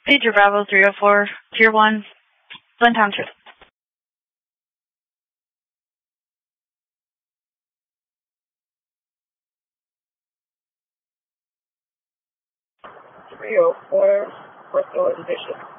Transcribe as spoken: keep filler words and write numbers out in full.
Major Bravo three oh four, Tier one, Glen Township. three oh four, Bristol and Bishop.